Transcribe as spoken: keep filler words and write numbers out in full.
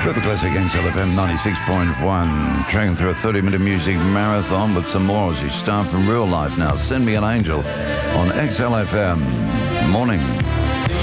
Perfect Classic X L F M ninety-six point one. Tracking through a thirty-minute music marathon with some more as you start from real life now. Send Me an Angel on X L F M. Morning.